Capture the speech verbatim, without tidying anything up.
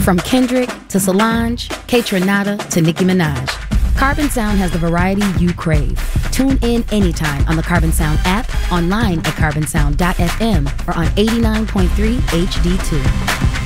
From Kendrick to Solange, Kaytranada to Nicki Minaj, Carbon Sound has the variety you crave. Tune in anytime on the Carbon Sound app, online at carbon sound dot f m, or on eighty-nine point three H D two.